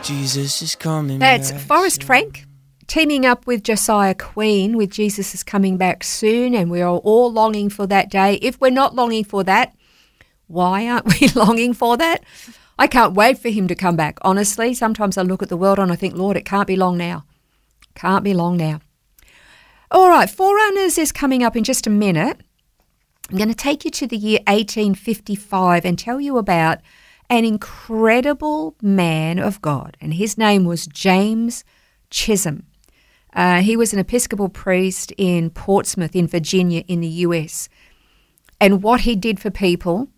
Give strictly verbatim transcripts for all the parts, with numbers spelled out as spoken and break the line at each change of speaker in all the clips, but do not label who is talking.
Jesus is coming
That's
back
Forrest
soon.
Frank teaming up with Josiah Queen with Jesus is coming back soon, and we're all longing for that day. If we're not longing for that, why aren't we longing for that? I can't wait for him to come back, honestly. Sometimes I look at the world and I think, Lord, it can't be long now. Can't be long now. All right, Forerunners is coming up in just a minute. I'm going to take you to the year eighteen fifty-five and tell you about an incredible man of God, and his name was James Chisholm. Uh, he was an Episcopal priest in Portsmouth in Virginia in the U S, and what he did for people,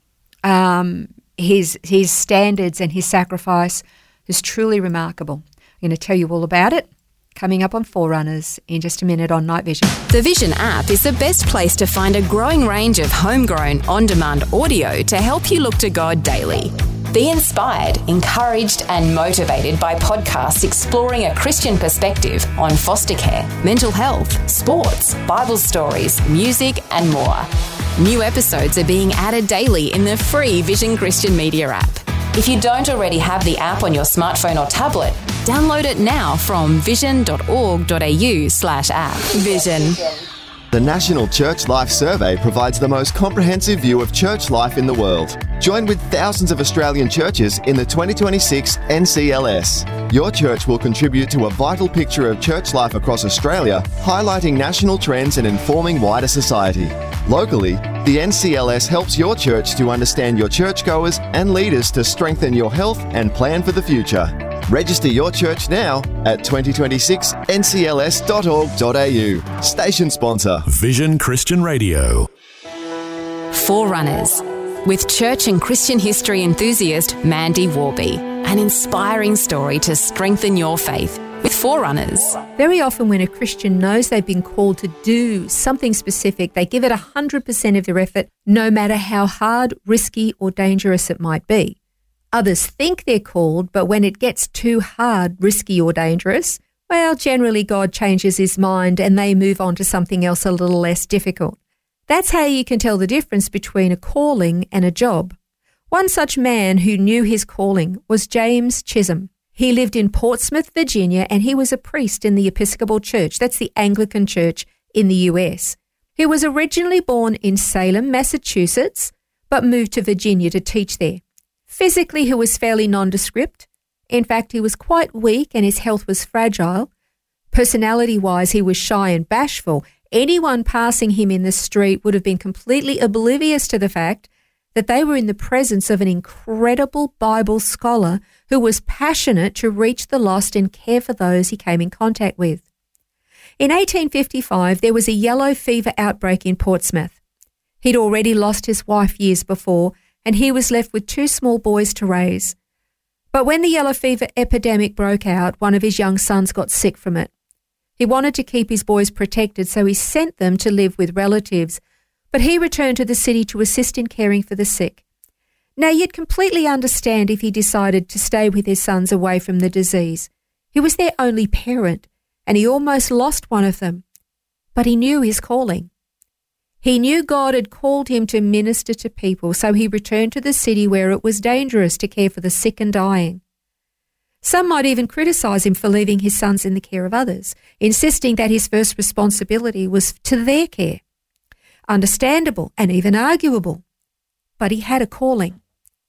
um, his his standards and his sacrifice is truly remarkable. I'm going to tell you all about it coming up on Forerunners in just a minute on Night Vision.
The Vision app is the best place to find a growing range of homegrown, on-demand audio to help you look to God daily. Be inspired, encouraged and motivated by podcasts exploring a Christian perspective on foster care, mental health, sports, Bible stories, music and more. New episodes are being added daily in the free Vision Christian Media app. If you don't already have the app on your smartphone or tablet, download it now from vision.org.au slash app. Vision.
The National Church Life Survey provides the most comprehensive view of church life in the world. Join with thousands of Australian churches in the twenty twenty-six N C L S. Your church will contribute to a vital picture of church life across Australia, highlighting national trends and informing wider society. Locally, the N C L S helps your church to understand your churchgoers and leaders to strengthen your health and plan for the future. Register your church now at twenty twenty-six N C L S dot org dot A U. Station sponsor.
Vision Christian Radio.
Forerunners, with church and Christian history enthusiast Mandy Warby. An inspiring story to strengthen your faith with Forerunners.
Very often when a Christian knows they've been called to do something specific, they give it one hundred percent of their effort, no matter how hard, risky or dangerous it might be. Others think they're called, but when it gets too hard, risky or dangerous, well, generally God changes his mind and they move on to something else a little less difficult. That's how you can tell the difference between a calling and a job. One such man who knew his calling was James Chisholm. He lived in Portsmouth, Virginia, and he was a priest in the Episcopal Church. That's the Anglican Church in the U S. He was originally born in Salem, Massachusetts, but moved to Virginia to teach there. Physically, he was fairly nondescript. In fact, he was quite weak and his health was fragile. Personality-wise, he was shy and bashful. Anyone passing him in the street would have been completely oblivious to the fact that they were in the presence of an incredible Bible scholar who was passionate to reach the lost and care for those he came in contact with. In eighteen fifty-five, there was a yellow fever outbreak in Portsmouth. He'd already lost his wife years before, and he was left with two small boys to raise. But when the yellow fever epidemic broke out, one of his young sons got sick from it. He wanted to keep his boys protected, so he sent them to live with relatives, but he returned to the city to assist in caring for the sick. Now, you'd completely understand if he decided to stay with his sons away from the disease. He was their only parent, and he almost lost one of them. But he knew his calling. He knew God had called him to minister to people, so he returned to the city where it was dangerous to care for the sick and dying. Some might even criticize him for leaving his sons in the care of others, insisting that his first responsibility was to their care. Understandable and even arguable, but he had a calling.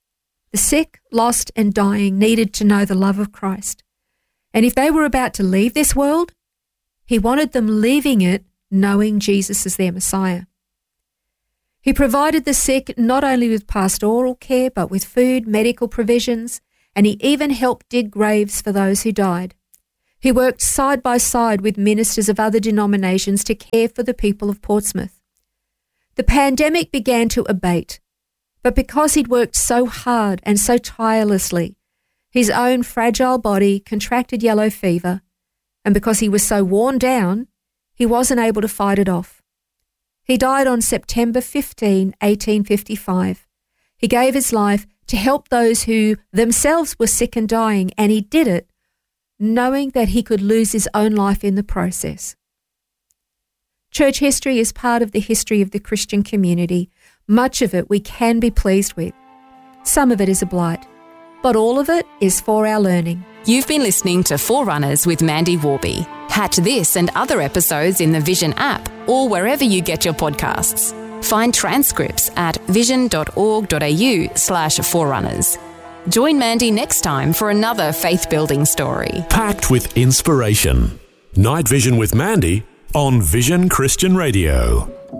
The sick, lost and dying needed to know the love of Christ. And if they were about to leave this world, he wanted them leaving it knowing Jesus as their Messiah. He provided the sick not only with pastoral care, but with food, medical provisions, and he even helped dig graves for those who died. He worked side by side with ministers of other denominations to care for the people of Portsmouth. The pandemic began to abate, but because he'd worked so hard and so tirelessly, his own fragile body contracted yellow fever, and because he was so worn down, he wasn't able to fight it off. He died on September fifteenth, eighteen fifty-five. He gave his life to help those who themselves were sick and dying, and he did it knowing that he could lose his own life in the process. Church history is part of the history of the Christian community. Much of it we can be pleased with. Some of it is a blight, but all of it is for our learning.
You've been listening to Forerunners with Mandy Warby. Catch this and other episodes in the Vision app or wherever you get your podcasts. Find transcripts at vision.org.au slash forerunners. Join Mandy next time for another faith-building story.
Packed with inspiration. Night Vision with Mandy on Vision Christian Radio.